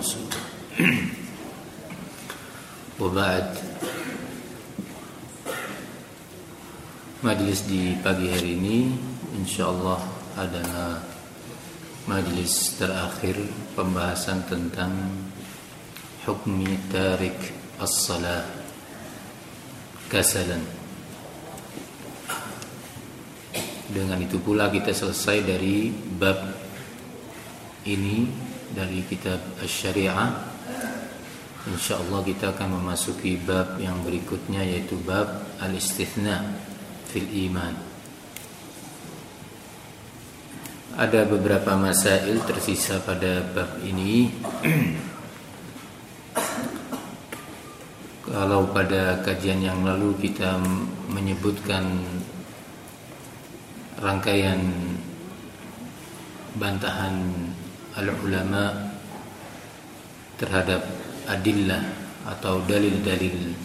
ورسوله وبعد. Majlis di pagi hari ini insyaallah adalah majlis terakhir pembahasan tentang hukmi tarik as-salah kasalan. Dengan itu pula kita selesai dari bab ini dari kitab Asy-Syari'ah. Insyaallah kita akan memasuki bab yang berikutnya, yaitu bab al-istithna fil iman. Ada beberapa masail tersisa pada bab ini. Kalau pada kajian yang lalu kita menyebutkan rangkaian bantahan al-ulama terhadap adillah atau dalil-dalil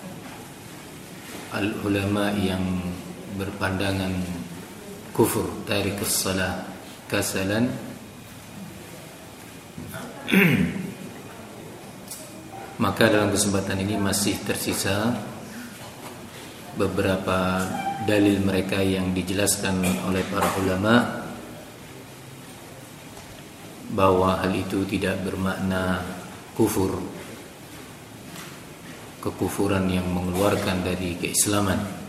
al-ulama yang berpandangan kufur tarikus salah kasalan, maka dalam kesempatan ini masih tersisa beberapa dalil mereka yang dijelaskan oleh para ulama bahwa hal itu tidak bermakna kufur, kekufuran yang mengeluarkan dari keislaman.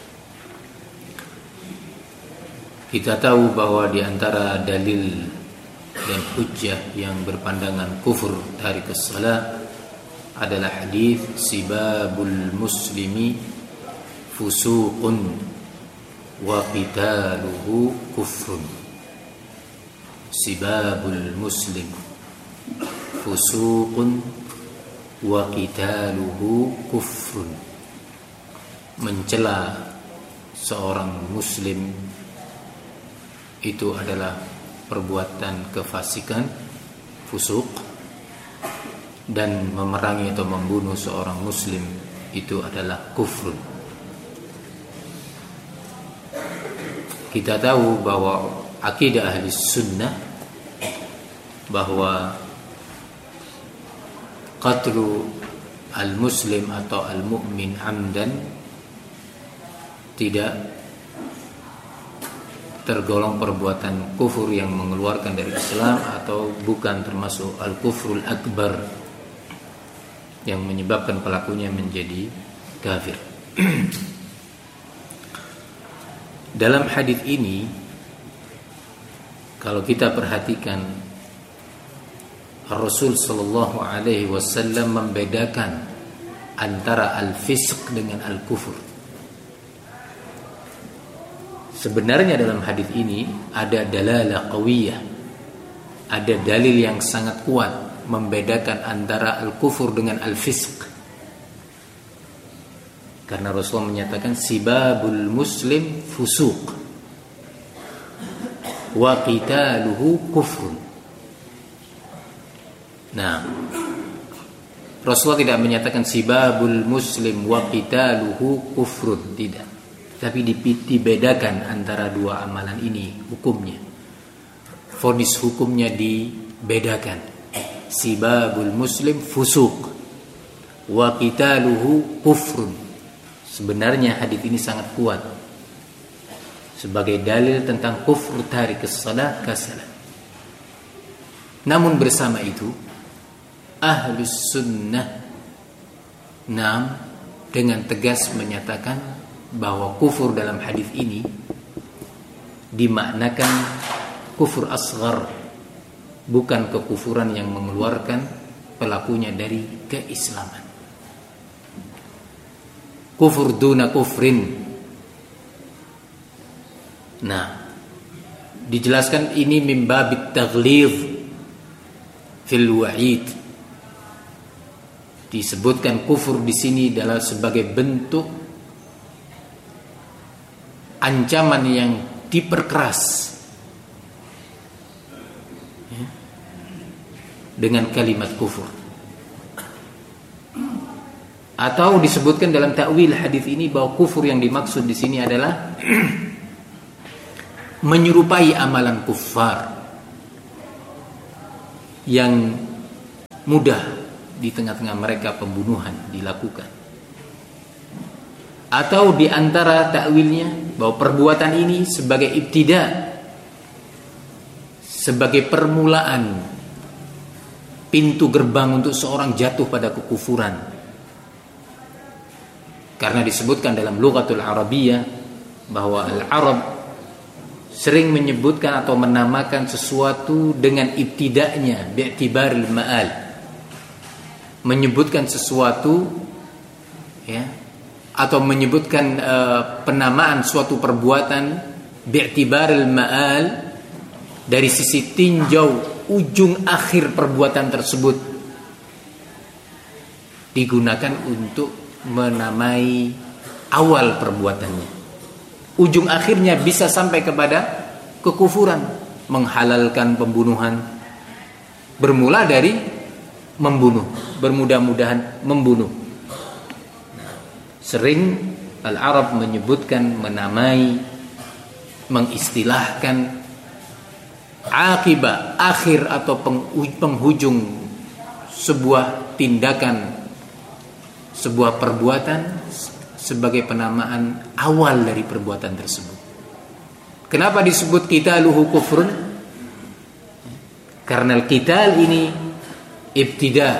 Kita tahu bahwa di antara dalil dan hujjah yang berpandangan kufur tarikus salah adalah hadis sibabul muslimi fusuqun wa qitaluhu kufrun. Sibabul muslim fusuqun wa qitaluhu kufrun. Mencela seorang muslim itu adalah perbuatan kefasikan, fusuk, dan memerangi atau membunuh seorang muslim itu adalah kufrun. Kita tahu bahwa akidah ahli sunnah bahwa qatlu al-muslim atau al-mu'min amdan tidak tergolong perbuatan kufur yang mengeluarkan dari Islam atau bukan termasuk al-kufrul akbar yang menyebabkan pelakunya menjadi kafir. Dalam hadis ini kalau kita perhatikan, Rasul sallallahu alaihi wasallam membedakan antara al-fisq dengan al-kufur. Sebenarnya dalam hadis ini ada dalalah qawiyah, ada dalil yang sangat kuat membedakan antara al-kufur dengan al-fisq. Karena Rasulullah menyatakan sibabul muslim fusuq wa qitaluhu kufrun. Nah, Rasulullah tidak menyatakan sibabul muslim wa qitaluhu kufrun, tidak. Tapi dibedakan antara dua amalan ini hukumnya. Vonis hukumnya dibedakan. Sibabul muslim fusuq wa qitaluhu kufrun. Sebenarnya hadis ini sangat kuat sebagai dalil tentang kufur tarikus salah kasalan. Namun bersama itu Ahlus Sunnah dengan tegas menyatakan bahwa kufur dalam hadis ini dimaknakan kufur asghar, bukan kekufuran yang mengeluarkan pelakunya dari keislaman. Kufur duna kufrin. Nah, dijelaskan ini min babit taghlidh fil wa'id. Disebutkan kufur di sini adalah sebagai bentuk ancaman yang diperkeras dengan kalimat kufur. Atau disebutkan dalam takwil hadis ini bahwa kufur yang dimaksud di sini adalah menyerupai amalan kuffar yang mudah di tengah-tengah mereka pembunuhan dilakukan. Atau di antara takwilnya bahwa perbuatan ini sebagai ibtida, sebagai permulaan pintu gerbang untuk seorang jatuh pada kekufuran. Karena disebutkan dalam lughatul Arabiyah bahwa al-Arab sering menyebutkan atau menamakan sesuatu dengan ibtida'nya bi'tibaril ma'al. Menyebutkan sesuatu ya, atau menyebutkan penamaan suatu perbuatan bi'tibaril ma'al dari sisi tinjau ujung akhir perbuatan tersebut, digunakan untuk menamai awal perbuatannya. Ujung akhirnya bisa sampai kepada kekufuran, menghalalkan pembunuhan, bermula dari membunuh, bermudah-mudahan membunuh. Sering Al-Arab menyebutkan, menamai, mengistilahkan akibat akhir atau penghujung sebuah tindakan, sebuah perbuatan sebagai penamaan awal dari perbuatan tersebut. Kenapa disebut qitaluhu kufrun? Karena qital ini ibtida,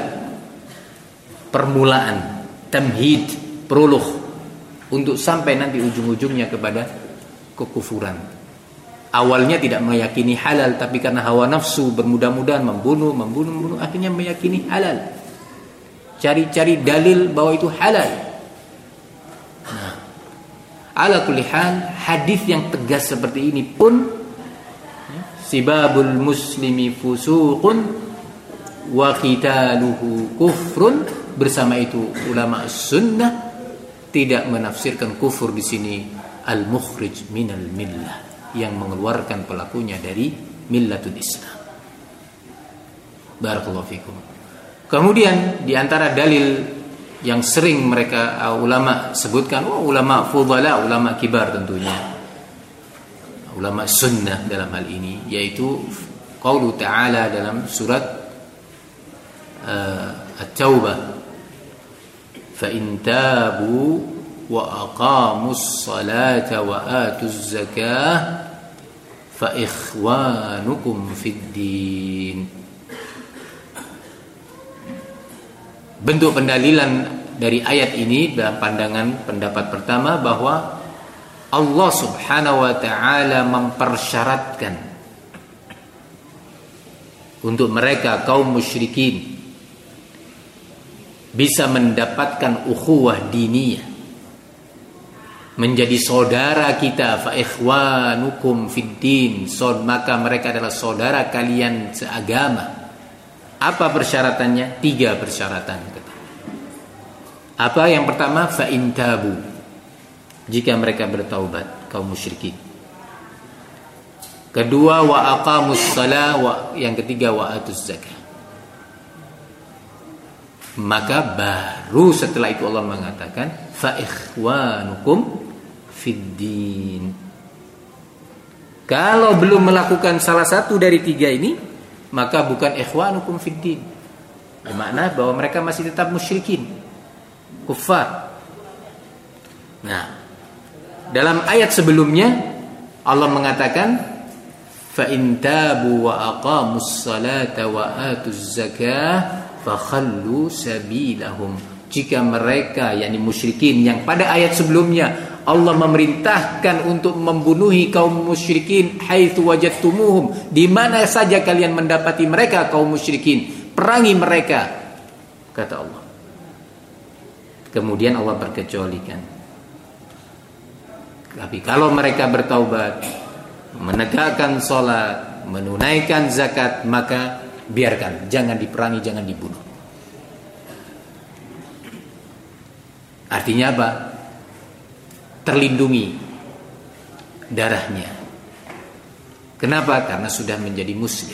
permulaan, tamhid, prolog untuk sampai nanti ujung-ujungnya kepada kekufuran. Awalnya tidak meyakini halal, tapi karena hawa nafsu bermudah-mudahan membunuh, akhirnya meyakini halal. Cari-cari dalil bahwa itu halal. Nah, ala kulli hal, hadis yang tegas seperti ini pun sibabul muslimi fusuqun wa qitaluhu kufrun, bersama itu ulama sunnah tidak menafsirkan kufur di sini al-mukhrij minal millah, yang mengeluarkan pelakunya dari millatul Islam. Barakallahu fikum. Kemudian di antara dalil yang sering mereka ulama sebutkan, ulama fudhala, ulama kibar tentunya, ulama sunnah dalam hal ini, yaitu qaulu ta'ala dalam surat At-Taubah, فَإِنْ تَابُوا وَأَقَامُوا الصَّلَاةَ وَآتُوا الزَّكَاةَ فَإِخْوَانُكُمْ فِي الدِّينِ. Bentuk pendalilan dari ayat ini dalam pandangan pendapat pertama bahwa Allah Subhanahu wa ta'ala mempersyaratkan untuk mereka kaum musyrikin bisa mendapatkan ukhuwah diniyah, menjadi saudara kita, fa ikhwanukum fid din, maka mereka adalah saudara kalian seagama. Apa persyaratannya? 3 persyaratan. Apa yang pertama? Fa in tabu, jika mereka bertaubat, kaum musyrikin. Kedua, wa aqamus shalah, yang ketiga wa atuz zakah. Maka baru setelah itu Allah mengatakan fa ikhwanukum fid din. Kalau belum melakukan salah satu dari 3 ini, maka bukan ikhwanukum fid din. Bermakna bahwa mereka masih tetap musyrikin, kufar. Nah, dalam ayat sebelumnya Allah mengatakan fa in tabu wa aqamus salata wa atuz zakah fakhallu sabilahum. Jika mereka, yakni musyrikin, yang pada ayat sebelumnya Allah memerintahkan untuk membunuhi kaum musyrikin haitsu wajadtumuhum, di mana saja kalian mendapati mereka kaum musyrikin, perangi mereka, kata Allah. Kemudian Allah berkecualikan, tapi kalau mereka bertaubat, menegakkan salat, menunaikan zakat, maka biarkan, jangan diperangi, jangan dibunuh. Artinya apa? Terlindungi darahnya. Kenapa? Karena sudah menjadi muslim.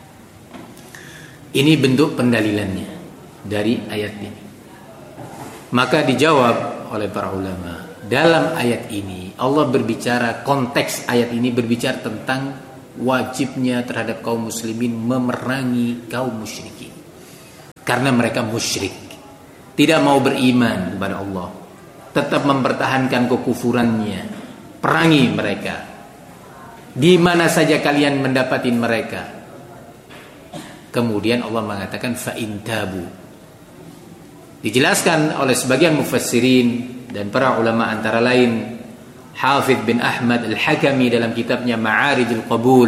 Ini bentuk pendalilannya dari ayat ini. Maka dijawab oleh para ulama, dalam ayat ini Allah berbicara, konteks ayat ini berbicara tentang wajibnya terhadap kaum muslimin memerangi kaum musyrikin. karena mereka musyrik, tidak mau beriman kepada Allah, tetap mempertahankan kekufurannya. Perangi mereka di mana saja kalian mendapati mereka. Kemudian Allah mengatakan fa in tabu. Dijelaskan oleh sebagian mufassirin dan para ulama, antara lain Hafidz bin Ahmad Al-Hakami dalam kitabnya Ma'arijul Qabul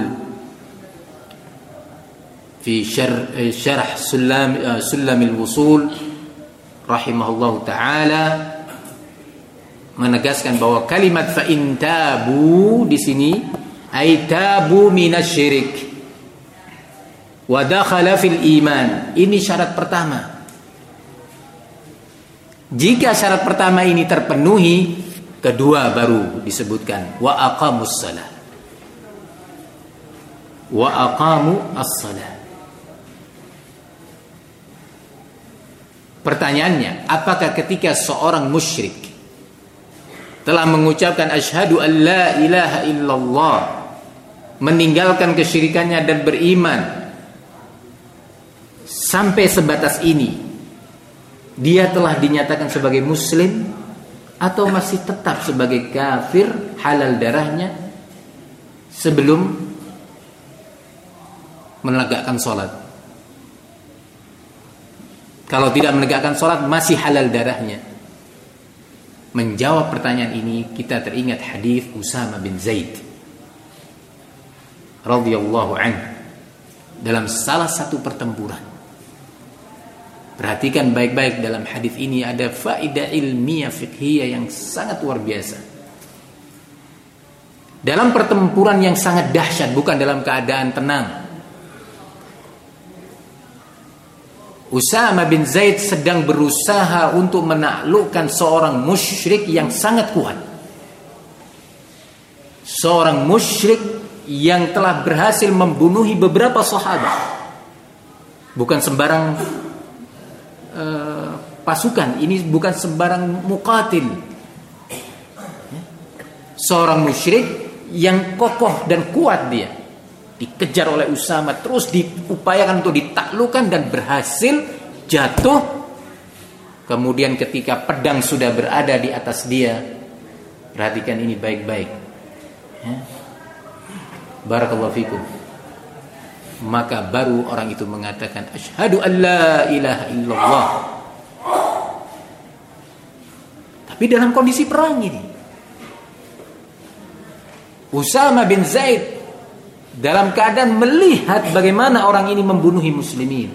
fi syarh Sulamil Wusul rahimahullahu taala, menegaskan bahwa kalimat fa in tabu di sini ay tabu minasyirik wa dakhala fil iman. Ini syarat pertama. Jika syarat pertama ini terpenuhi, kedua baru disebutkan wa aqamus shalah. Wa aqamu as-shalah. Pertanyaannya, apakah ketika seorang musyrik telah mengucapkan asyhadu an la ilaha illallah, meninggalkan kesyirikannya dan beriman, sampai sebatas ini dia telah dinyatakan sebagai muslim atau masih tetap sebagai kafir, halal darahnya sebelum menegakkan sholat? Kalau tidak menegakkan sholat masih halal darahnya. Menjawab pertanyaan ini kita teringat hadis Usama bin Zaid radhiyallahu anhu dalam salah satu pertempuran. Perhatikan baik-baik, dalam hadis ini ada faedah ilmiah fiqhiyah yang sangat luar biasa. Dalam pertempuran yang sangat dahsyat, bukan dalam keadaan tenang, Usama bin Zaid sedang berusaha untuk menaklukkan seorang musyrik yang sangat kuat. Seorang musyrik yang telah berhasil membunuhi beberapa sahabat. Bukan sembarang pasukan, ini bukan sembarang muqatil. Seorang musyrik yang kokoh dan kuat dia. Dikejar oleh Usama, terus diupayakan untuk ditaklukkan dan berhasil jatuh. Kemudian ketika pedang sudah berada di atas dia, perhatikan ini baik-baik, barakallahu fikum, maka baru orang itu mengatakan asyhadu an la ilaha illallah. Tapi dalam kondisi perang ini, Usama bin Zaid dalam keadaan melihat bagaimana orang ini membunuhi muslimin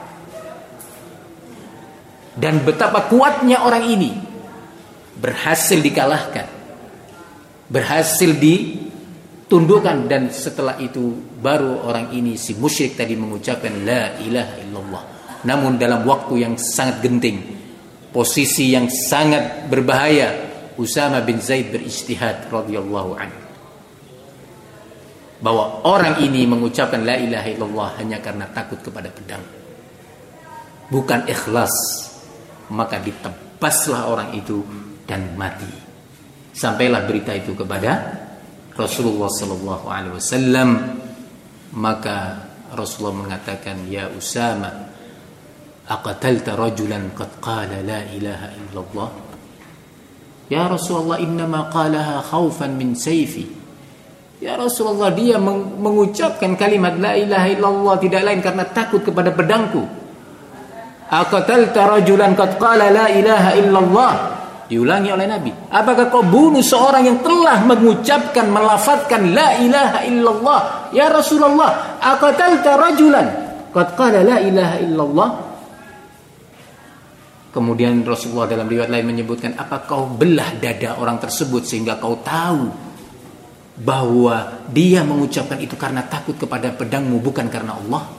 dan betapa kuatnya orang ini, berhasil dikalahkan, berhasil ditundukkan, dan setelah itu baru orang ini, si musyrik tadi, mengucapkan la ilaha illallah. Namun dalam waktu yang sangat genting, posisi yang sangat berbahaya, Usama bin Zaid berijtihad radhiyallahu anhu bahwa orang ini mengucapkan la ilaha illallah hanya karena takut kepada pedang, bukan ikhlas. Maka ditebaslah orang itu dan mati. Sampailah berita itu kepada Rasulullah sallallahu alaihi wasallam. Maka Rasulullah mengatakan, ya Usama, aqatalta rajulan qad qala la ilaha illallah? Ya Rasulullah, innama qalaha khaufan min sayfi. Ya Rasulullah, dia mengucapkan kalimat la ilaha illallah tidak lain karena takut kepada pedangku. Aqatalta rajulan qad qala la ilaha illallah. Diulangi oleh Nabi, apakah kau bunuh seorang yang telah mengucapkan, melafadzkan la ilaha illallah? Ya Rasulullah, aqatalta rajulan qad qala la ilaha illallah. Kemudian Rasulullah dalam riwayat lain menyebutkan, apa kau belah dada orang tersebut sehingga kau tahu bahwa dia mengucapkan itu karena takut kepada pedangmu, bukan karena Allah?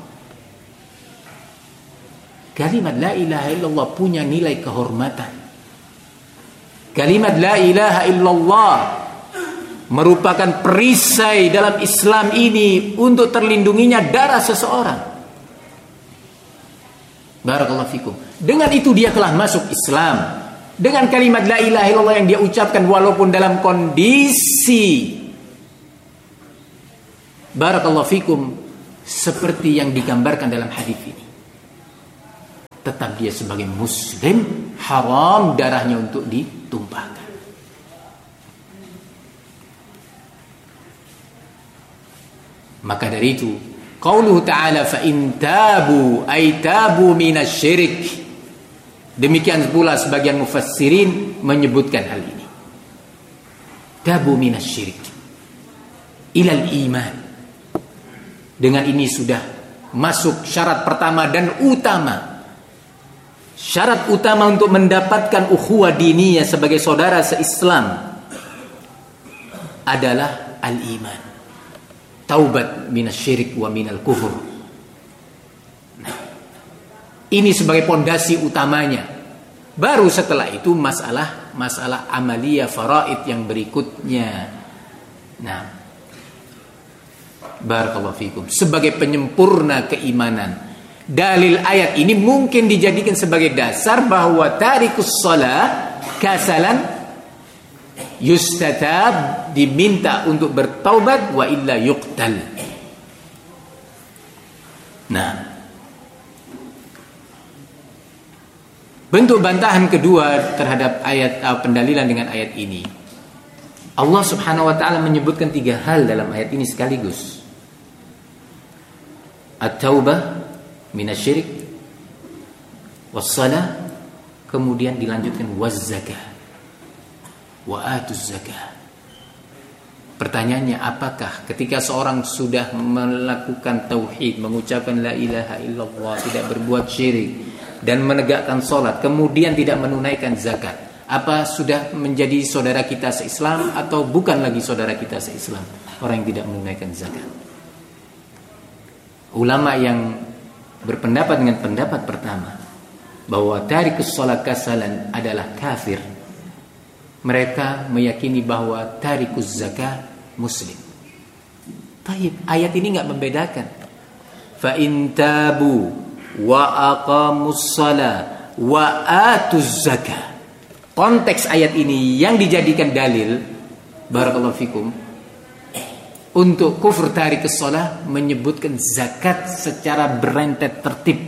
Kalimat la ilaha illallah punya nilai kehormatan. Kalimat la ilaha illallah merupakan perisai dalam Islam ini untuk terlindunginya darah seseorang. Barakallahu fikum. Dengan itu dia telah masuk Islam. Dengan kalimat la ilaha illallah yang dia ucapkan walaupun dalam kondisi, barakallahu fikum, seperti yang digambarkan dalam hadis ini. tetap dia sebagai muslim, haram darahnya untuk ditumpahkan. Maka dari itu, qauluhu ta'ala fa in tabu ay tabu minasyirik. Demikian pula sebagian mufassirin menyebutkan hal ini. Tabu minasyirik ilal iman. Dengan ini sudah masuk syarat pertama dan utama. Syarat utama untuk mendapatkan ukhuwah diniyah sebagai saudara se-Islam adalah al-iman. Taubat minasyirik wa minal kufur. Nah, ini sebagai pondasi utamanya. Baru setelah itu masalah amaliyah faraid yang berikutnya. Nah, barakallahu fikum, sebagai penyempurna keimanan. Dalil ayat ini mungkin dijadikan sebagai dasar bahwa tarikus shalah kasalan yustatab, diminta untuk bertaubat, wa illa yuqtal. Nah, bentuk bantahan kedua terhadap ayat pendalilan dengan ayat ini, Allah Subhanahu wa taala menyebutkan 3 hal dalam ayat ini sekaligus. At-taubah minasyirik, was-shalah, kemudian dilanjutkan waz-zakah, wa atuz zakah. Pertanyaannya, apakah ketika seorang sudah melakukan tauhid, mengucapkan la ilaha illallah, tidak berbuat syirik dan menegakkan salat, kemudian tidak menunaikan zakat, apa sudah menjadi saudara kita se-Islam atau bukan lagi saudara kita se-Islam orang yang tidak menunaikan zakat? Ulama yang berpendapat dengan pendapat pertama bahwa tarikus shalah kasalan adalah kafir, mereka meyakini bahwa tarikus zakah muslim. Taib, ayat ini enggak membedakan. Fa in tabu wa aqamus shalah wa atuz zakah. Konteks ayat ini yang dijadikan dalil, barakallahu fikum, untuk kufur tarikus shalah menyebutkan zakat secara berentet tertib.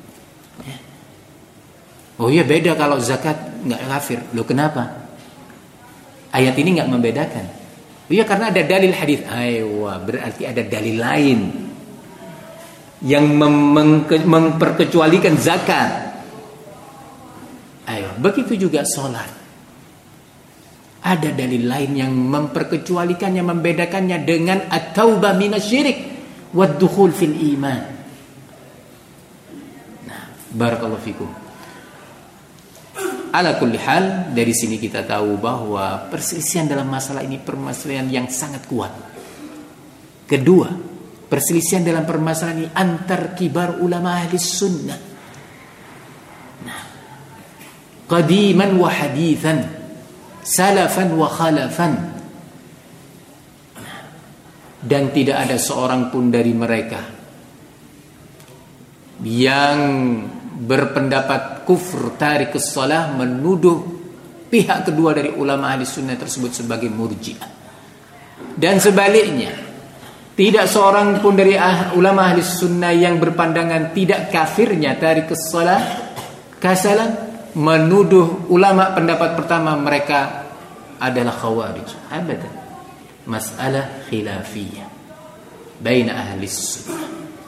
Oh iya, beda kalau zakat enggak kafir. Loh, kenapa? Ayat ini enggak membedakan. Iya, karena ada dalil hadis. Aywa, berarti ada dalil lain yang memperkecualikan zakat. Ayo, begitu juga salat. Ada dalil lain yang memperkecualikannya, membedakannya dengan at-taubah minasyirik wad-dukhul fil iman. Nah, barakallahu fikum. Ala kulli hal, dari sini kita tahu bahwa perselisihan dalam masalah ini permasalahan yang sangat kuat. Kedua, perselisihan dalam permasalahan ini antar kibar ulama ahli sunnah. Nah, qadiman wa hadithan, salafan wa khalafan. Dan tidak ada seorang pun dari mereka yang berpendapat kufur tarikus shalah menuduh pihak kedua dari ulama ahli sunnah tersebut sebagai murji'ah. Dan sebaliknya, tidak seorang pun dari ulama ahli sunnah yang berpandangan tidak kafirnya tarikus shalah kasalan menuduh ulama pendapat pertama mereka adalah khawarij. Abadan. Masalah khilafiyah baina ahli sunnah.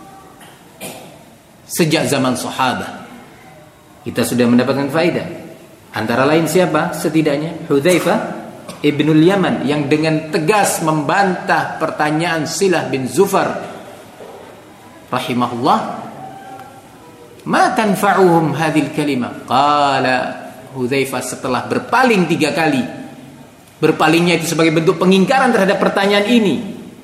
Sejak zaman sahabat kita sudah mendapatkan faedah. Antara lain siapa? Setidaknya Hudzaifah ibnul Yaman yang dengan tegas membantah pertanyaan Silah bin Zufar rahimahullah, ma tanfa'uhum hadhil kalimah. Qala Hudzaifah setelah berpaling 3 kali. Berpalingnya itu sebagai bentuk pengingkaran terhadap pertanyaan ini.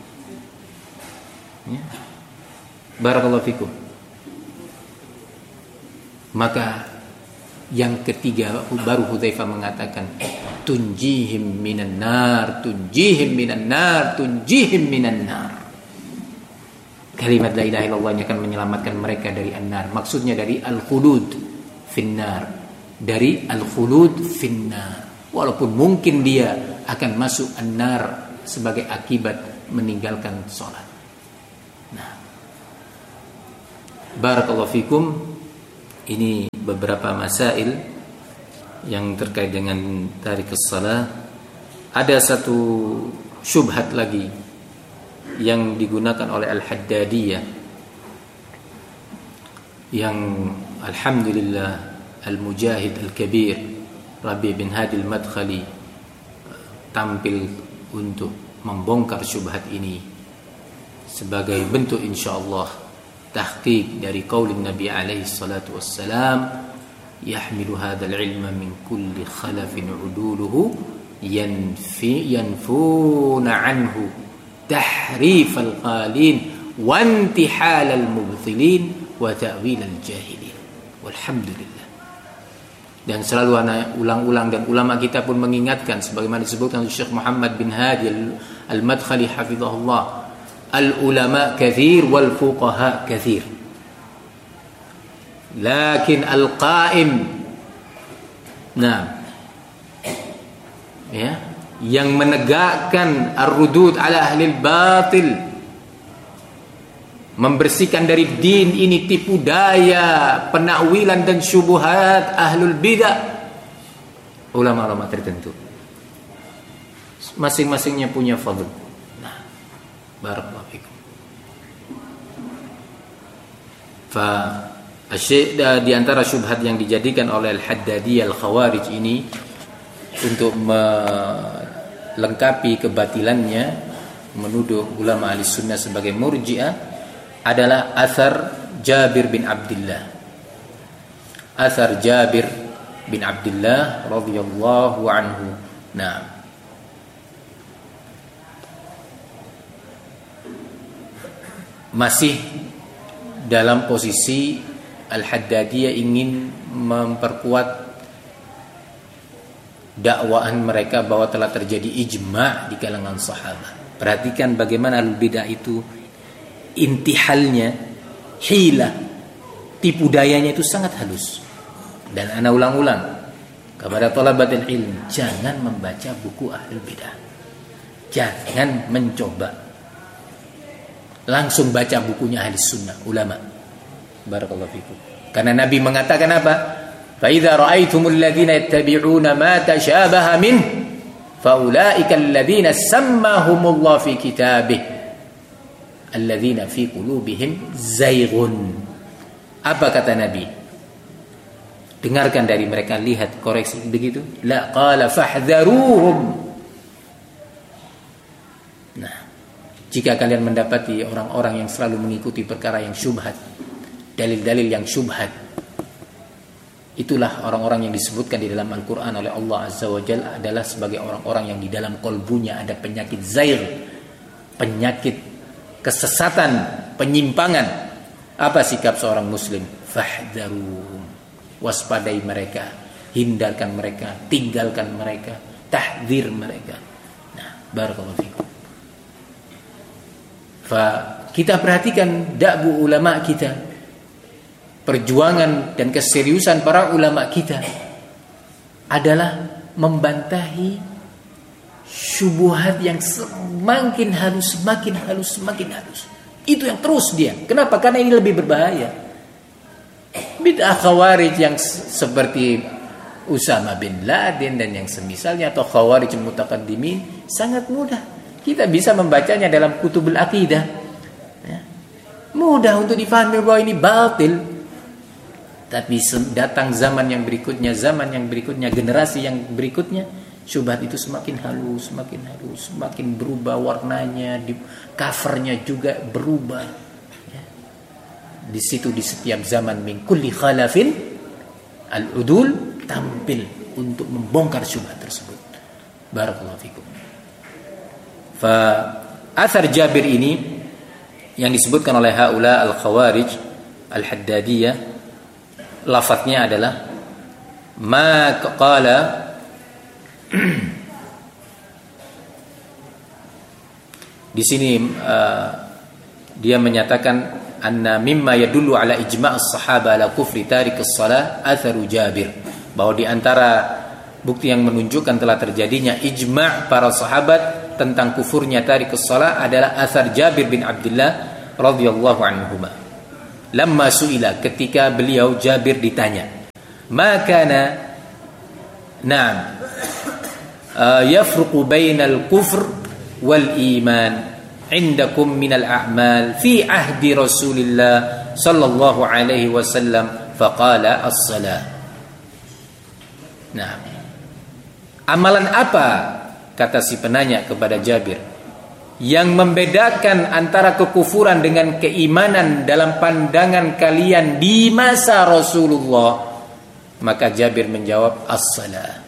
Ya. Barakallahu fikum. Maka yang ketiga baru Hudzaifah mengatakan tunjihim minan nar, tunjihim minan nar, tunjihim minan nar. Kalimat la ilaha illallah akan menyelamatkan mereka dari an-nar. Maksudnya dari al-khulud finnar, dari al-khulud finnar. Walaupun mungkin dia akan masuk an-nar sebagai akibat meninggalkan sholat. Nah, barakallahu fikum. ini beberapa masail yang terkait dengan tarikus shalah. Ada satu syubhat lagi yang digunakan oleh Al-Haddadiyah, yang alhamdulillah Al-Mujahid Al-Kabir Rabi bin Hadi Al-Madkhali tampil untuk membongkar syubhat ini sebagai bentuk insyaallah tahqiq dari qaulin Nabi alaihi salatu wassalam, yahmilu hadzal ilma min kulli khalafin uduluhu yanfuna anhu tahrif al-qalin wa intihal al-mubtilin wa ta'wil al-jahilin. Walhamdulillah. Dan selalu ana ulang-ulang, dan ulama kita pun mengingatkan sebagaimana disebutkan oleh Syekh Muhammad bin Hadi Al-Madkhali hafizahullah, al-ulama kathir wal fuqaha kathir, lakin al-qaim yang menegakkan ar-rudud ala ahli al-batil, membersihkan dari din ini tipu daya, penakwilan dan syubhat ahlul bidah, ulama-ulama tertentu. Masing-masingnya punya fadl. Barakallahu fikum. Di antara syubhat yang dijadikan oleh Al-Haddadiyah Al-Khawarij ini untuk melengkapi kebatilannya, menuduh ulama ahli sunnah sebagai murji'ah, adalah athar Jabir bin Abdullah. Athar Jabir bin Abdullah radhiyallahu anhu. Masih dalam posisi Al-Haddadiyah ingin memperkuat dakwaan mereka bahwa telah terjadi ijma' di kalangan sahabat. Perhatikan bagaimana al-bidah itu intihalnya, hilah, tipu dayanya itu sangat halus. Dan ana ulang-ulang kepada thalabatul ilm, jangan membaca buku ahlul bidah. Jangan mencoba langsung baca bukunya ahli sunnah, ulama. Barakallahu fikum. Karena Nabi mengatakan apa? Fa idza ra'aitumul ladzina yattabi'una ma tashabaha min fa ulaika alladzina sammahumullah fi kitabih alladzina fi qulubihim zayghun. Apa kata Nabi? Dengarkan dari mereka, lihat, koreksi begitu. La qala fahdharuhum. Jika kalian mendapati orang-orang yang selalu mengikuti perkara yang syubhat, dalil-dalil yang syubhat, itulah orang-orang yang disebutkan di dalam Al-Quran oleh Allah Azza wa Jalla adalah sebagai orang-orang yang di dalam kolbunya ada penyakit zair, penyakit kesesatan, penyimpangan. Apa sikap seorang muslim? Fahdharuhum. Waspadai mereka, hindarkan mereka, tinggalkan mereka, tahdzir mereka. Barakallahu fikum. Kita perhatikan da'bu ulama kita, perjuangan dan keseriusan para ulama kita adalah membantahi syubhat yang semakin halus, semakin halus, semakin halus. Itu yang terus dia. Kenapa? Karena ini lebih berbahaya. Bid'ah khawarij yang seperti Usama bin Laden dan yang semisalnya, atau khawarij mutaqaddimin, sangat mudah. Kita bisa membacanya dalam kutubul aqidah. Mudah untuk difahami bahwa ini batil. Tapi datang zaman yang berikutnya, generasi yang berikutnya, syubhat itu semakin halus, semakin berubah warnanya, covernya juga berubah. Di situ di setiap zaman min kulli khalafin al-udul tampil untuk membongkar syubhat tersebut. Barakallahu fikum. Athar Jabir ini yang disebutkan oleh haula al-khawarij al-haddadiyah, lafadznya adalah ma qala di sini dia menyatakan anna mimma yadullu ala ijma' as-sahaba ala kufri tarik as-salah atharu Jabir, bahwa di antara bukti yang menunjukkan telah terjadinya ijma' para sahabat tentang kufurnya tarikus shalah adalah athar Jabir bin Abdullah radhiyallahu anhuma. lamma su'ila, ketika beliau Jabir ditanya, ma kana na'am yafruqu bainal kufr wal iman indakum minal a'mal fi ahdi Rasulillah sallallahu alaihi wasallam, faqala as-salah. Nah, amalan apa, kata si penanya kepada Jabir, yang membedakan antara kekufuran dengan keimanan dalam pandangan kalian di masa Rasulullah? Maka Jabir menjawab, as-salah.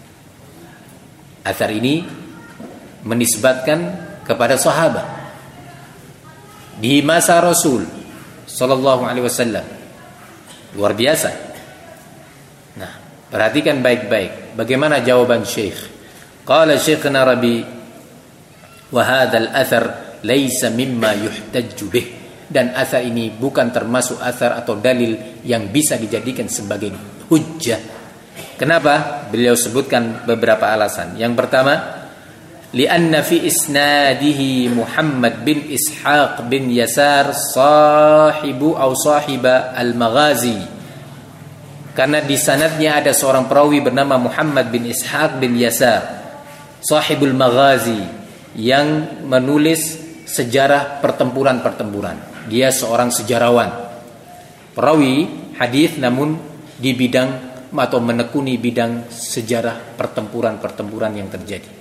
Athar ini menisbatkan kepada sahabat di masa Rasul sallallahu alaihi wasallam. Luar biasa. Nah, perhatikan baik-baik bagaimana jawaban Syekh. Qala Syekhna Rabi, wa hadzal athar laisa mimma yuhtajju bih, dan athar ini bukan termasuk athar atau dalil yang bisa dijadikan sebagai hujjah. Kenapa? Beliau sebutkan beberapa alasan. Yang pertama, lianna fi isnadihi Muhammad bin Ishaq bin Yasar sahibu atau sahiba al-Maghazi. Karena di sanadnya ada seorang perawi bernama Muhammad bin Ishaq bin Yasar, sahibul Maghazi, yang menulis sejarah pertempuran-pertempuran. Dia seorang sejarawan, perawi hadis, namun di bidang atau menekuni bidang sejarah pertempuran-pertempuran yang terjadi.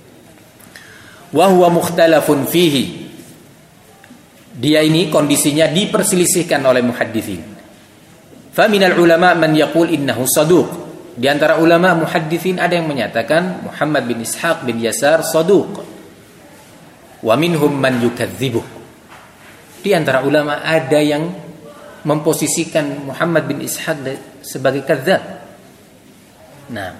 Wa huwa mukhtalafun fihi. Dia ini kondisinya diperselisihkan oleh muhadditsin. Fa minal ulama man yaqul innahu saduq. Di antara ulama muhadditsin ada yang menyatakan Muhammad bin Ishaq bin Yasar saduq. Wa minhum man yukadzibuh. Di antara ulama ada yang memposisikan Muhammad bin Ishaq sebagai kadzdzab. Nah,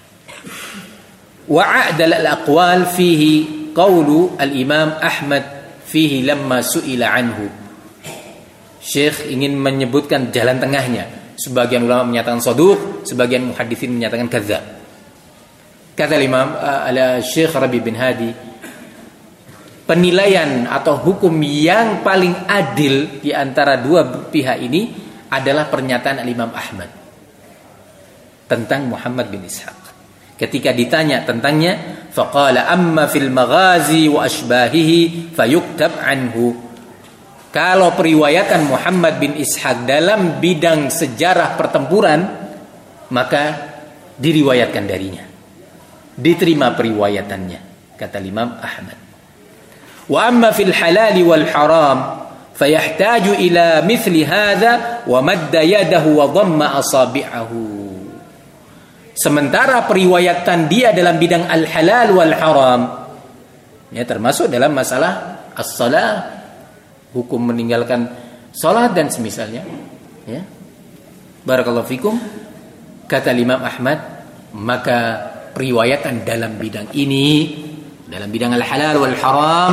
wa a'dal al-aqwal fihi qaulu al-Imam Ahmad fihi lamma su'ila anhu. Syekh ingin menyebutkan jalan tengahnya. Sebagian ulama menyatakan saduq, sebagian muhaditsin menyatakan kadzdzab. Kata Imam Syekh Rabi bin Hadi, penilaian atau hukum yang paling adil di antara dua pihak ini adalah pernyataan Imam Ahmad tentang Muhammad bin Ishaq. Ketika ditanya tentangnya, faqala amma fil maghazi wa ashbahihi fayuktab anhu. Kalau periwayatan Muhammad bin Ishaq dalam bidang sejarah pertempuran, maka diriwayatkan darinya, diterima periwayatannya, kata Imam Ahmad. Wa amma fil halal wal haram fayahtaju ila mithli hadha wa madda yadahu wa dhamma asabi'ahu. Sementara periwayatan dia dalam bidang al-halal wal haram, ya, termasuk dalam masalah as-salah, hukum meninggalkan salat dan semisalnya, ya. Barakallahu fikum. Kata Imam Ahmad, maka periwayatan dalam bidang ini, dalam bidang al-halal wal haram,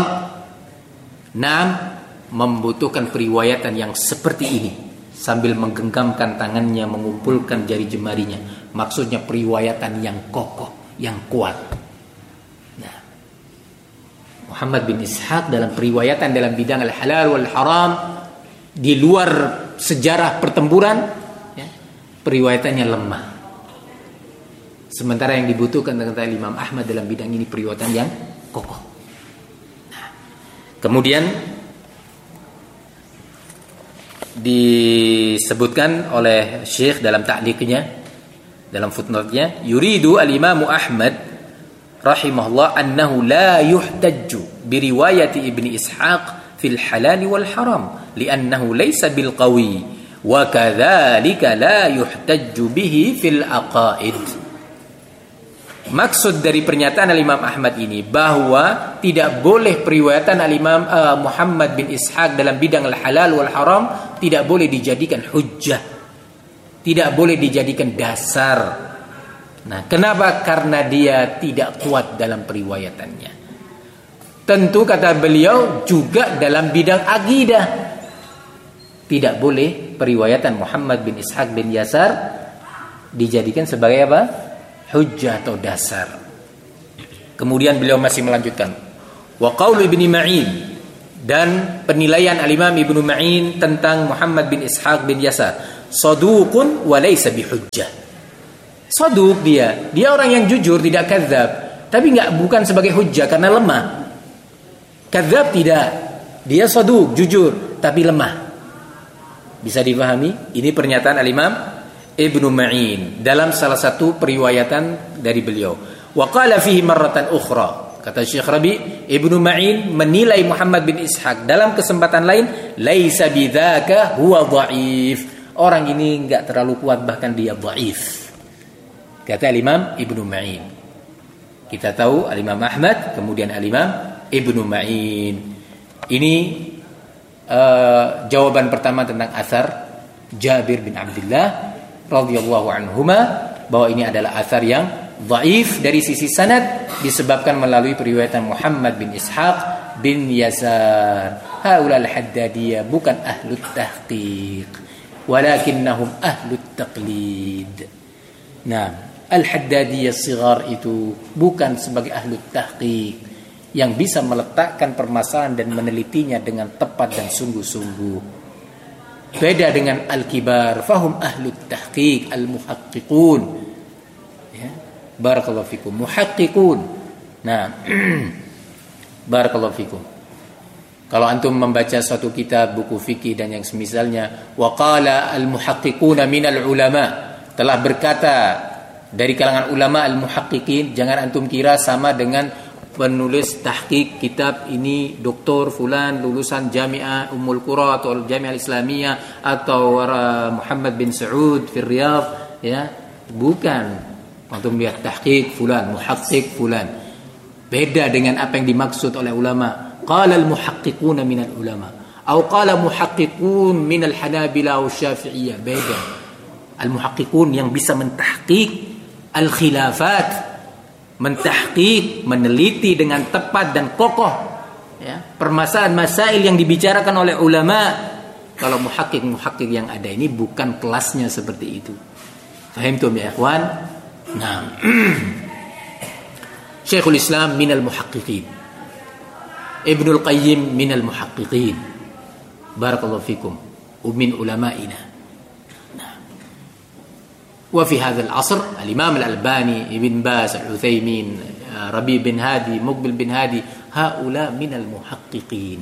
membutuhkan periwayatan yang seperti ini, sambil menggenggamkan tangannya, mengumpulkan jari jemarinya. Maksudnya periwayatan yang kokoh, yang kuat. Nah, Muhammad bin Ishaq dalam periwayatan dalam bidang al-halal wal haram, di luar sejarah pertempuran, ya, periwayatannya lemah. Sementara yang dibutuhkan kata Imam Ahmad dalam bidang ini periwayatan yang kokoh. Nah, kemudian disebutkan oleh Syekh dalam ta'liqnya, dalam footnote-nya, yuridu al-Imam Ahmad rahimahullah annahu la yuhtajju bi riwayati Ibni Ishaq fil halal wal haram li'annahu laysa bil qawi wa kadzalika la yuhtajju bihi fil aqaid. Maksud dari pernyataan Imam Ahmad ini bahwa tidak boleh periwayatan Imam Muhammad bin Ishaq dalam bidang al-halal wal haram tidak boleh dijadikan hujjah, tidak boleh dijadikan dasar. Nah, kenapa? Karena dia tidak kuat dalam periwayatannya. Tentu kata beliau juga dalam bidang akidah tidak boleh periwayatan Muhammad bin Ishaq bin Yasar dijadikan sebagai apa? Hujjah atau dasar. Kemudian beliau masih melanjutkan, wa qaulu Ibnu Ma'in, Dan penilaian Al-Imam Ibnu Ma'in tentang Muhammad bin Ishaq bin Yasar, saduqun wa laysa bihujjah. Saduq dia orang yang jujur, tidak kadzab, tapi bukan sebagai hujjah karena lemah. Kadzab tidak, dia saduq, jujur, tapi lemah. Bisa dipahami? Ini pernyataan Al-Imam Ibnu Ma'in dalam salah satu periwayatan dari beliau. Wa qala fihi marratan ukhra. Kata Syekh Rabi, Ibnu Ma'in menilai Muhammad bin Ishaq dalam kesempatan lain, laisa bidzaka huwa dhaif. Orang ini enggak terlalu kuat, bahkan dia dhaif. Kata Imam Ibnu Ma'in. Kita tahu Al-Imam Ahmad, kemudian Al-Imam Ibnu Ma'in. Ini jawaban pertama tentang asar Jabir bin Abdullah radhiyallahu anhuma, bahwa ini adalah asar yang dhaif dari sisi sanad disebabkan melalui periwayatan Muhammad bin Ishaq bin Yasar. Haula al-Haddadiyah bukan ahlut tahqiq, walakinnahum ahlut taqlid. Nah, al-Haddadiyah sigar itu bukan sebagai ahlut tahqiq yang bisa meletakkan permasalahan dan menelitinya dengan tepat dan sungguh-sungguh. Beda dengan al-kibar, fahum ahlut tahqiq, al-muhaqqiqun. Ya, barakallahu fikum, muhaqqiqun. Nah, barakallahu fikum. Kalau antum membaca suatu kitab, buku fikih dan yang semisalnya, wa qala al-muhaqqiquna minal ulama, telah berkata dari kalangan ulama al-muhaqqiqin, jangan antum kira sama dengan penulis tahqiq kitab ini Dr. Fulan lulusan Jami'ah Ummul Qura atau Jami'ah Islamiyah atau Muhammad bin Saud fi Riyadh, ya, bukan. Antum lihat tahqiq fulan, muhaqqiq fulan, beda dengan apa yang dimaksud oleh ulama. Qala al-muhaqqiquna minal ulama atau qala muhaqqiqun minal Hanabilah wa Syafi'iyah, beda. Al-muhaqqiqun yang bisa mentahqiq al-khilafat, mentahqiq, meneliti dengan tepat dan kokoh, ya, permasalahan masail yang dibicarakan oleh ulama. Kalau muhaqqiq yang ada ini bukan kelasnya seperti itu. Fahimtum ya ikhwan? Nah, Syekhul Islam minal muhaqqiqin, Ibnul Qayyim minal muhaqqiqin, barakallahu fikum, min ulama'ina. وفي هذا العصر الإمام الألباني ابن باز العثيمين ربيع بن هادي مقبل بن هادي هؤلاء من المحققين.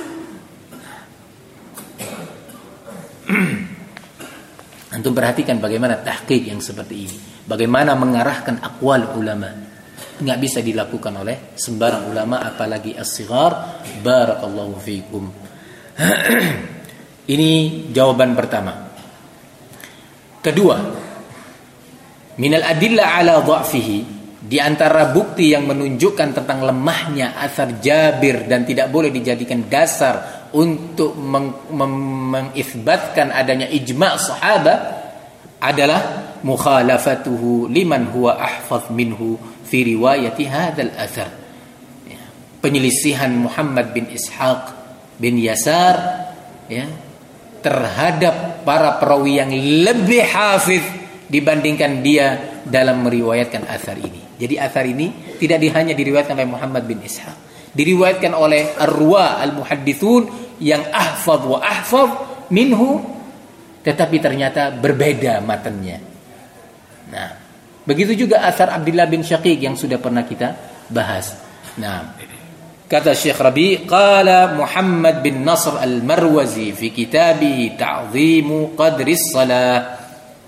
Antum perhatikan bagaimana tahqiq yang seperti ini, bagaimana mengarahkan aqwal ulama, nggak bisa dilakukan oleh sembarang ulama, apalagi as-sighar. Barakallahu fikum. Ini jawaban pertama. Kedua, minal adillah ala dha'fihi, di antara bukti yang menunjukkan tentang lemahnya athar Jabir dan tidak boleh dijadikan dasar untuk mengisbatkan adanya ijma' sahabat adalah mukhalafatuhu liman huwa ahfaz minhu fi riwayati hadzal athar. Penyelisihan Muhammad bin Ishaq bin Yasar, ya, terhadap para perawi yang lebih hafiz dibandingkan dia dalam meriwayatkan athar ini. Jadi athar ini tidak hanya diriwayatkan oleh Muhammad bin Ishaq, diriwayatkan oleh ar-ruwa al-muhaddithun yang ahfaz wa ahfaz minhu, tetapi ternyata berbeda matanya. Nah, begitu juga athar Abdullah bin Syaqiq yang sudah pernah kita bahas. Nah, kata Syekh Rabi, qala Muhammad bin Nasr al-Marwazi fi kitabihi Ta'zimu Qadris Salah.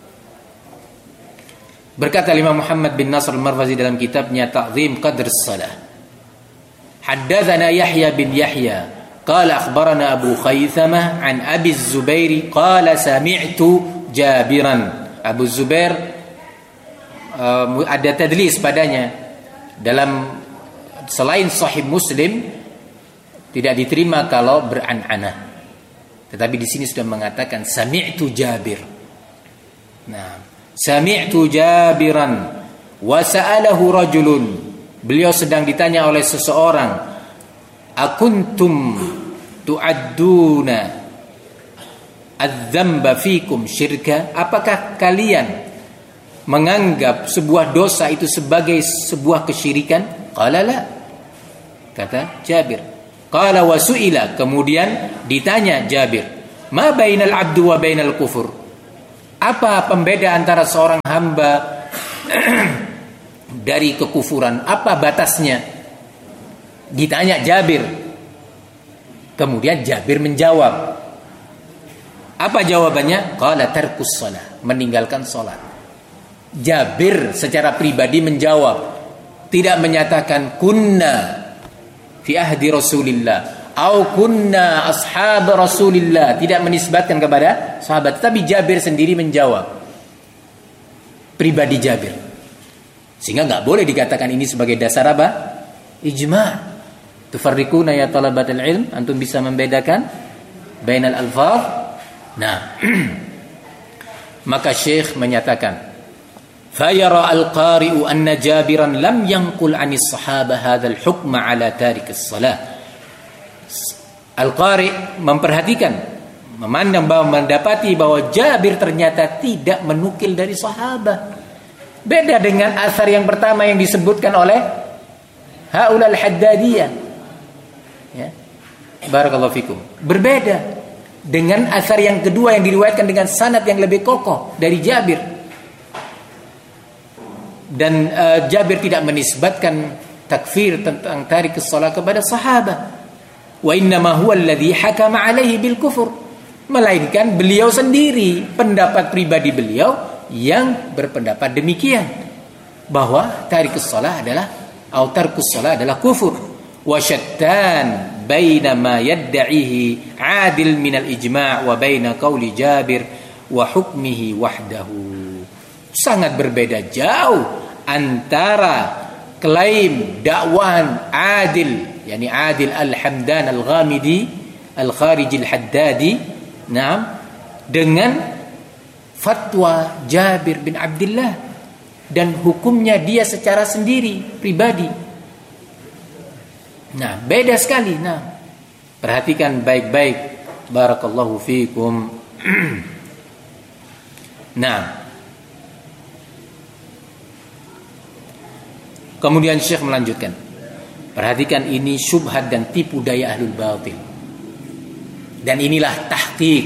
Berkata Imam Muhammad bin Nasr al-Marwazi dalam kitabnya Ta'zim Qadr as-Salah, haddatsana Yahya bin Yahya qala akhbarana Abu Khaythamah an Abi Az-Zubair qala sami'tu Jabiran. Abu Zubair ada tadlis padanya, dalam selain Sahih Muslim tidak diterima kalau beran'anah, tetapi di sini sudah mengatakan sami'tu Jabir. Nah, sami'tu Jabiran wa sa'alahu rajulun, beliau sedang ditanya oleh seseorang, akuntum tu'adduna adz-dzamba fikum syirka, apakah kalian menganggap sebuah dosa itu sebagai sebuah kesyirikan? Qala la, kata Jabir. Qala wa su'ila, kemudian ditanya Jabir, ma bainal abdu wa bainal kufur? Apa pembeda antara seorang hamba dari kekufuran? Apa batasnya? Ditanya Jabir. Kemudian Jabir menjawab. Apa jawabannya? Qala tarkus shalah, meninggalkan salat. Jabir secara pribadi menjawab, tidak menyatakan kunna fi ahdi Rasulillah au kunna ashab Rasulillah, tidak menisbatkan kepada sahabat, tapi Jabir sendiri menjawab, pribadi Jabir. Sehingga enggak boleh dikatakan ini sebagai dasar apa? Ijma'. Tufarriquna ya talabatul ilm, antum bisa membedakan bainal alfaz. Nah, maka Syekh menyatakan, fayara al-qari'u anna Jabiran lam yanqul 'anis sahabah hadzal hukma 'ala tarikis shalah. Al-qari' memperhatikan, memandang bahwa mendapati bahwa Jabir ternyata tidak menukil dari sahabat. Beda dengan asar yang pertama yang disebutkan oleh haulal haddadiyah. Ya. Barakallahu fikum. Berbeda dengan asar yang kedua yang diriwayatkan dengan sanad yang lebih kokoh dari Jabir. Dan Jabir tidak menisbatkan takfir tentang tarikus shalah kepada sahabat. Wa innama huwa alladhi hakama alaihi bil kufur. Melainkan beliau sendiri, pendapat pribadi beliau yang berpendapat demikian, bahwa tarikus shalah adalah atau tarkus shalah adalah kufur. Wa syattan baina ma yad'ihi 'adil min al-ijma' wa baina qauli Jabir wa hukmihi wahdahu. Sangat berbeda jauh antara klaim dakwahan Adil, yakni Adil Al-Hamdan Al-Ghamidi Al-Khariji Al-Haddadi, dengan fatwa Jabir bin Abdullah dan hukumnya dia secara sendiri pribadi. Nah, beda sekali. Nah, perhatikan baik-baik. Barakallahu fikum. Nah, kemudian Syekh melanjutkan. Perhatikan, ini syubhat dan tipu daya ahlul batil. Dan inilah tahqiq.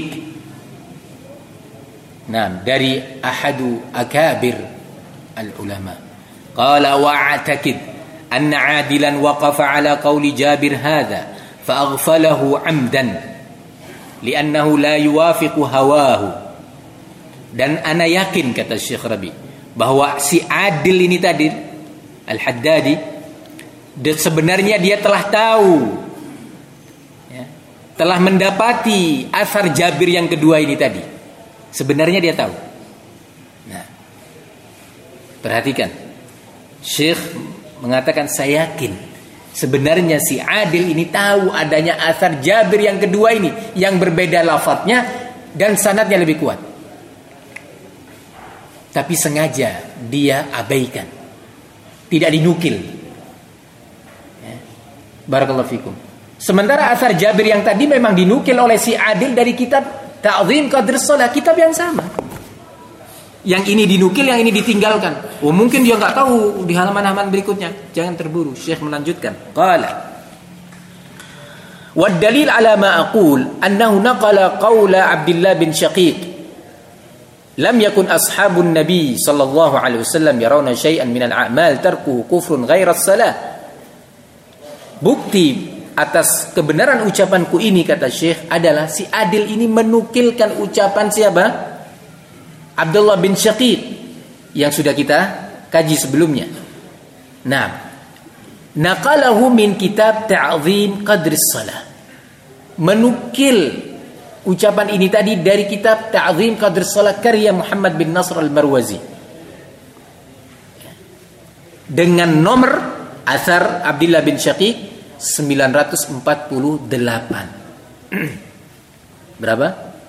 Nah, dari ahadu akabir al-ulama. Qala wa'atakid أن عادلا وقف على قول جابر هذا فأغفله عمدا لأنه لا يوافق هواه. Dan ana yakin, kata Syekh Rabi, bahwa si Adil ini tadi Al-Haddadi, sebenarnya dia telah tahu, ya, telah mendapati asar Jabir yang kedua ini tadi. Sebenarnya dia tahu. Nah, perhatikan, Syekh mengatakan, saya yakin sebenarnya si Adil ini tahu adanya asar Jabir yang kedua ini yang berbeda lafadznya dan sanadnya lebih kuat, tapi sengaja dia abaikan, tidak dinukil. Ya. Barakallahu fikum. Sementara asar Jabir yang tadi memang dinukil oleh si Adil dari kitab Ta'zim Qadr Shalah, kitab yang sama. Yang ini dinukil, yang ini ditinggalkan. Oh, mungkin dia enggak tahu di halaman-halaman berikutnya. Jangan terburu. Syekh melanjutkan. Qala wa dalil ala ma aqul annahu naqala qawla Abdullah bin Shaqiq lam yakun ashabun nabi sallallahu alaihi wasallam yarawna syai'an min al-a'mal tarkuhu kufrun ghaira as-salah. Bukti atas kebenaran ucapanku ini, kata Syekh, adalah si Adil ini menukilkan ucapan siapa? Abdullah bin Shaqiq yang sudah kita kaji sebelumnya. Nah, naqalahu min kitab Ta'zim Qadris Shalah. Menukil ucapan ini tadi dari kitab Ta'zim Qadris Shalah karya Muhammad bin Nasr al-Marwazi. Dengan nomor asar Abdullah bin Shaqiq 948. Berapa?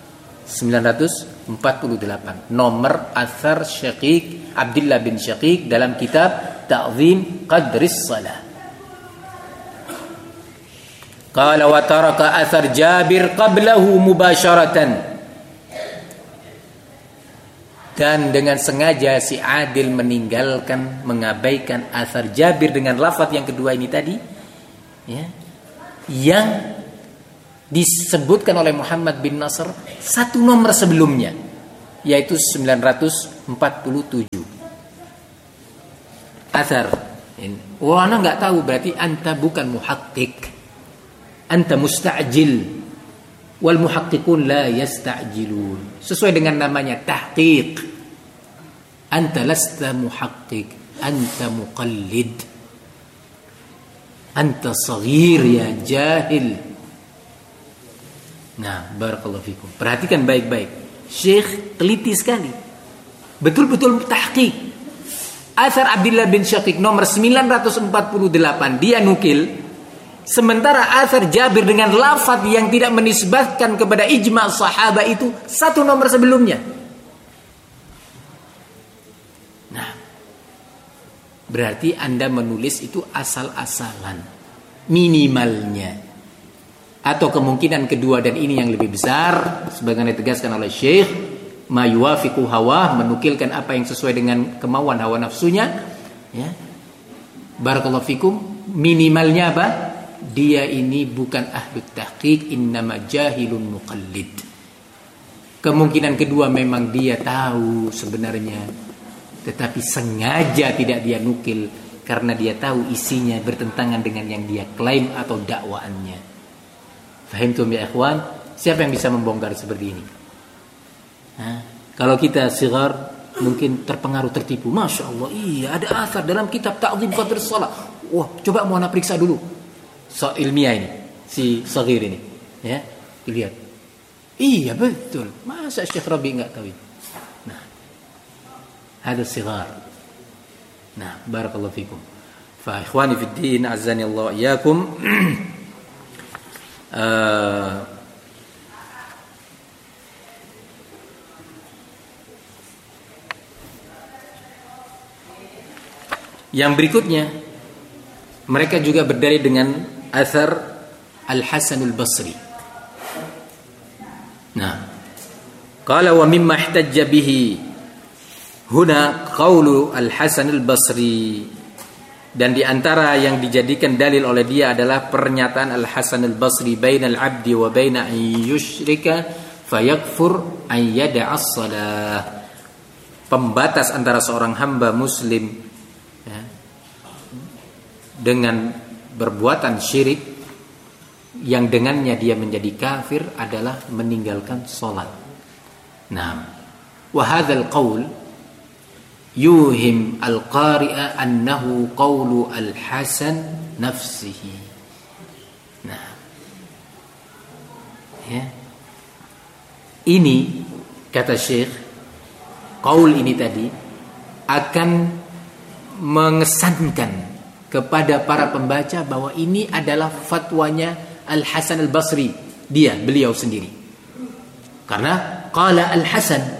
948. Nomor asar Syaqiq Abdullah bin Syaqiq dalam kitab Ta'zim Qadris Shalah. Qala wa taraka athar Jabir qablahu mubasharatan. Dan dengan sengaja si Adil meninggalkan, mengabaikan asar Jabir dengan lafaz yang kedua ini tadi, ya, yang disebutkan oleh Muhammad bin Nasr satu nomor sebelumnya, yaitu 947 athar. Wah, ana nggak tahu, berarti anta bukan muhaqqiq, anta musta'jil, wal muhaqqiqun la yasta'jilun. Sesuai dengan namanya tahqiq. Anta lasta muhaqqiq, anta muqallid, anta saghir ya jahil. Nah, barakallahu fikum. Perhatikan baik-baik. Syekh teliti sekali. Betul-betul tahqiq. Athar Abdullah bin Syaqiq nomor 948 dia nukil. Sementara athar Jabir dengan lafaz yang tidak menisbatkan kepada ijma' sahabat itu satu nomor sebelumnya. Nah, berarti Anda menulis itu asal-asalan, minimalnya. Atau kemungkinan kedua, dan ini yang lebih besar, sebagaimana ditegaskan oleh Syekh, ma yuwafiqu hawa, menukilkan apa yang sesuai dengan kemauan hawa nafsunya, ya. Barakallahu fikum. Minimalnya apa? Dia ini bukan ahlut tahqiq, innama jahilun muqallid. Kemungkinan kedua, memang dia tahu sebenarnya, tetapi sengaja tidak dia nukil karena dia tahu isinya bertentangan dengan yang dia klaim atau dakwaannya. Fahimtum ya ikhwan? Siapa yang bisa membongkar seperti ini? Kalau kita sigar mungkin terpengaruh, tertipu. Masya Allah, iya ada athar dalam kitab Ta'zim Qadr Shalah. Wah, coba mau ana periksa dulu. So ilmiah ini, si sagir ini, ya, dilihat. Iya betul. Masa Syekh Rabi enggak tahu ini? Nah, ada sigar. Nah, barakallahu fikum. Fa ikhwani fid din, azani Allah iyyakum. Yang berikutnya, mereka juga berdalil dengan athar Al-Hasan Al-Basri. Nah, qala wa mimma ihtajja bihi huna qaulu Al-Hasan Al-Basri, dan di antara yang dijadikan dalil oleh dia adalah pernyataan Al-Hasan Al-Basri, bainal abdi wa baina an yusyrika fayakfur an yada'a as-salah. Pembatas antara seorang hamba muslim, ya, dengan berbuatan syirik yang dengannya dia menjadi kafir adalah meninggalkan salat. Nah, wa hadzal qaul yuhim al-qari'a annahu qawlu al-Hasan nafsihi. Nah, ya. Ini kata Syekh, qaul ini tadi akan mengesankan kepada para pembaca bahwa ini adalah fatwanya Al-Hasan Al-Basri, beliau sendiri. Karena qala Al-Hasan,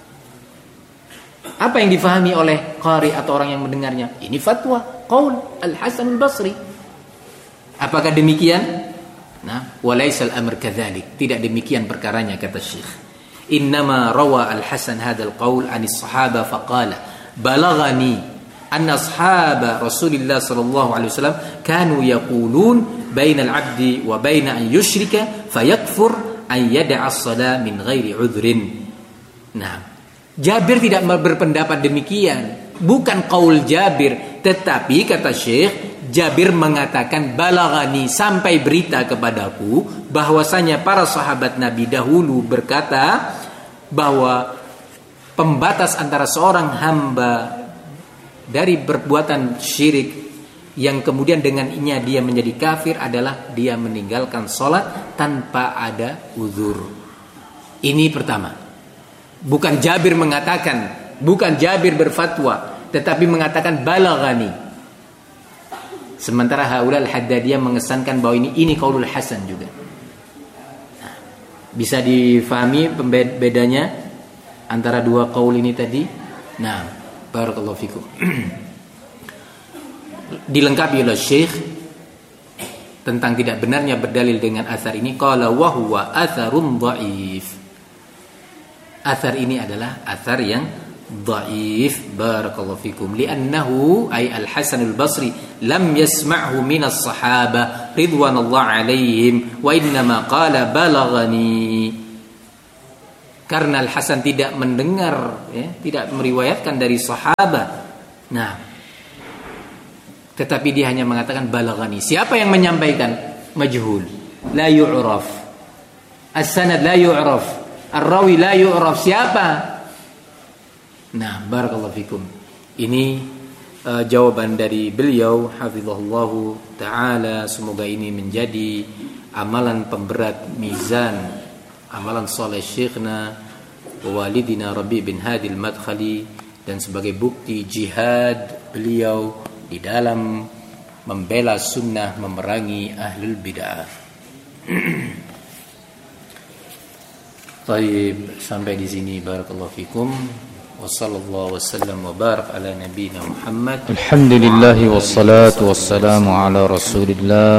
apa yang difahami oleh qari atau orang yang mendengarnya? Ini fatwa qaul Al-Hasan Al-Basri. Apakah demikian? Nah, walaisal amr kadzalik. Tidak demikian perkaranya, kata Syekh. Innama rawa Al-Hasan hadzal qaul anis sahaba faqala balaghani anna ashaba Rasulillah sallallahu alaihi wasallam kanu yaqulun bainal abdi wa baina an yusyrika fayakfur an yada'a as-salah min ghairi udhrin. Nah, Jabir tidak berpendapat demikian, bukan qaul Jabir, tetapi kata Syekh, Jabir mengatakan balaghani, sampai berita kepadaku bahwasanya para sahabat Nabi dahulu berkata bahwa pembatas antara seorang hamba dari perbuatan syirik yang kemudian dengannya dia menjadi kafir adalah dia meninggalkan salat tanpa ada uzur. Ini pertama. Bukan Jabir mengatakan, bukan Jabir berfatwa, tetapi mengatakan balaghani. Sementara haula al-Haddadiyah mengesankan bahwa ini qaulul Hasan juga. Nah, bisa difahami bedanya antara dua qaul ini tadi? Nah, barakallahu fikum. Dilengkapi oleh Syekh tentang tidak benarnya berdalil dengan athar ini, qala wa huwa atharun dhaif. Athar ini adalah athar yang dhaif. Barakallahu fikum. Li'annahu ay Al-Hasan Al-Basri lam yasma'hu min as-sahabah ridwanullah alaihim wa innama qala balaghani. Karena Al-Hasan tidak mendengar, ya, tidak meriwayatkan dari sahabat. Nah, tetapi dia hanya mengatakan balaghani. Siapa yang menyampaikan? Majhul, la yu'raf. As-sanad la yu'raf. Ar-rawi la yu'raf. Siapa? Nah, barakallahu fikum. Ini jawaban dari beliau hafizahullahu taala. Semoga ini menjadi amalan pemberat mizan amalan saleh syekhna walidina Rabi bin Hadi al-Madkhali, dan sebagai bukti jihad beliau di dalam membela sunnah, memerangi ahlul bid'ah. Baik, sampai di sini barakallahu fikum. Wassallallahu wasallam wa barak ala nabiyyina Muhammad. Alhamdulillah wassalatu wassalamu ala Rasulillah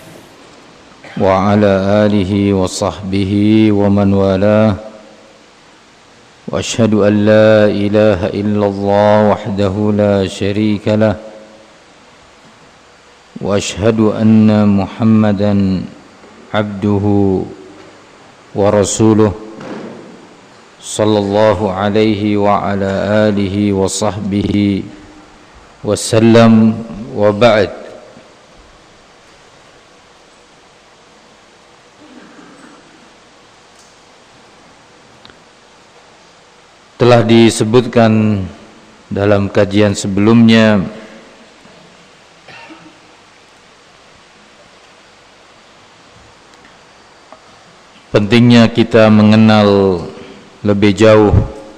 wa ala alihi wa sahbihi wa man walah. Wa ashhadu an la ilaha illallah wahdahu la syarika lah. Wa ashhadu anna Muhammadan abduhu wa rasuluh sallallahu alaihi wa ala alihi wa sahbihi wasallam, wa ba'd. Telah disebutkan dalam kajian sebelumnya pentingnya kita mengenal lebih jauh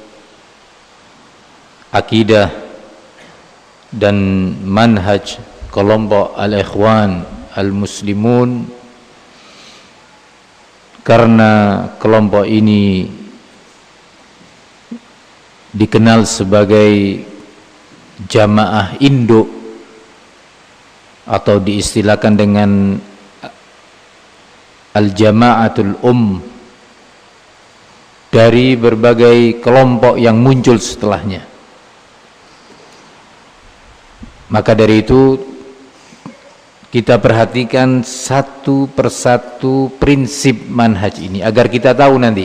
akidah dan manhaj kelompok al-ikhwan al-muslimun, karena kelompok ini dikenal sebagai jamaah induk atau diistilahkan dengan al-jama'atul dari berbagai kelompok yang muncul setelahnya. Maka dari itu kita perhatikan satu persatu prinsip manhaj ini agar kita tahu nanti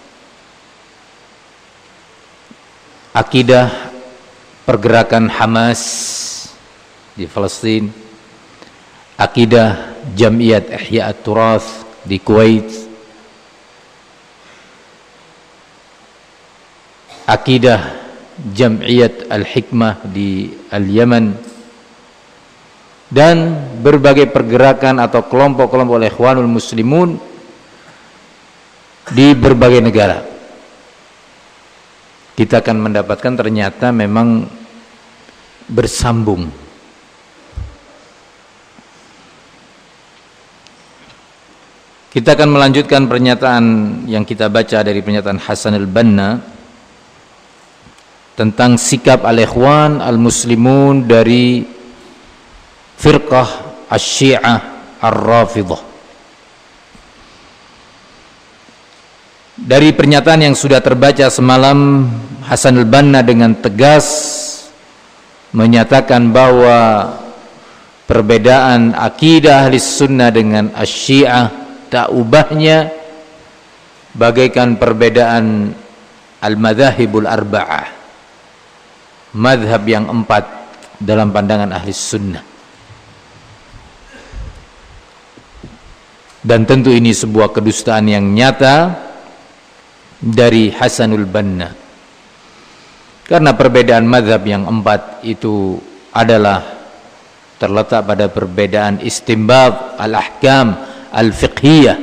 akidah pergerakan Hamas di Palestina, akidah Jam'iyat Ihya at-Turath di Kuwait, akidah Jam'iyat Al-Hikmah di Al-Yaman, dan berbagai pergerakan atau kelompok-kelompok Ikhwanul Muslimun di berbagai negara. Kita akan mendapatkan ternyata memang bersambung. Kita akan melanjutkan pernyataan yang kita baca dari pernyataan Hasan al-Banna tentang sikap al-ikhwan al-muslimun dari firqah asy-syi'ah ar-rafidhah. Dari pernyataan yang sudah terbaca semalam, Hasan al-Banna dengan tegas menyatakan bahwa perbedaan akidah ahli sunnah dengan asy-syi'ah tak ubahnya bagaikan perbedaan al-madhahibul arba'ah, madhab yang 4 dalam pandangan ahli sunnah. Dan tentu ini sebuah kedustaan yang nyata dari Hasanul Banna, karena perbedaan madhab yang 4 itu adalah terletak pada perbedaan istinbat al-ahkam al-fiqhiyah.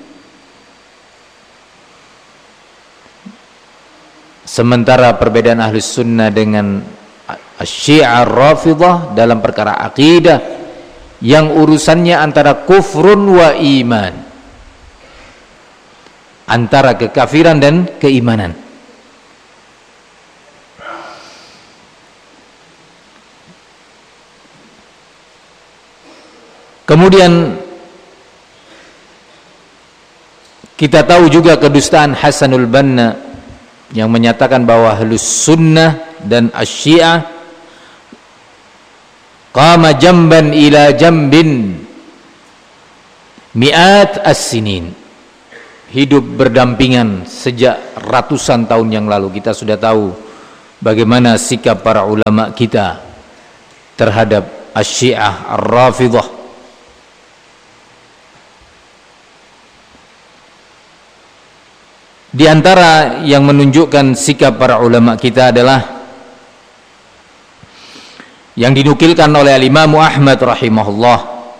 Sementara perbedaan ahli sunnah dengan asy-syi'ah ar-rafidhah dalam perkara akidah yang urusannya antara kufrun wa iman, antara kekafiran dan keimanan. Kemudian kita tahu juga kedustaan Hasanul Banna yang menyatakan bahwa Ahlus Sunnah dan Asy-Syiah qama jamban ila jambin mi'at as-sinin, hidup berdampingan sejak ratusan tahun yang lalu. Kita sudah tahu bagaimana sikap para ulama kita terhadap Asy-Syiah Ar-Rafidhah. Di antara yang menunjukkan sikap para ulama kita adalah yang dinukilkan oleh Al-Imam Ahmad rahimahullah,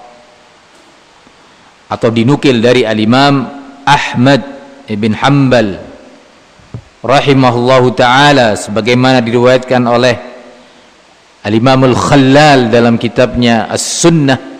atau dinukil dari Al-Imam Ahmad ibn Hanbal rahimahullahu ta'ala, sebagaimana diriwayatkan oleh Al-Imam Al-Khallal dalam kitabnya As-Sunnah,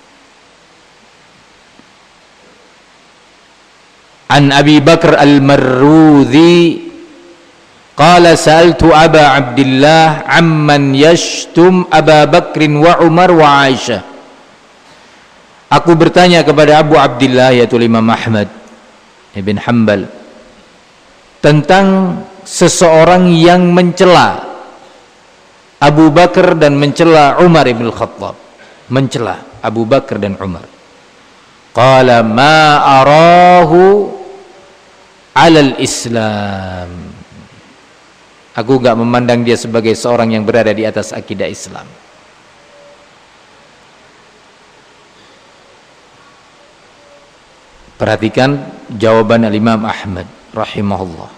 an Abi Bakr Al-Marruzi qala sa'altu Aba Abdillah amman yashtum Aba Bakrin wa Umar wa Aisyah. Aku bertanya kepada Abu Abdillah, yaitu Imam Ahmad ibn Hanbal, tentang seseorang yang mencela Abu Bakar dan mencela Umar ibn Khattab, mencela Abu Bakar dan Umar. Qala ma arahu alal Islam. Aku enggak memandang dia sebagai seorang yang berada di atas akidah Islam. Perhatikan jawaban Al-Imam Ahmad rahimahullah.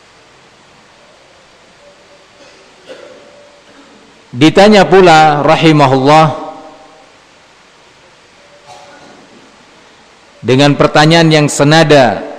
Ditanya pula rahimahullah dengan pertanyaan yang senada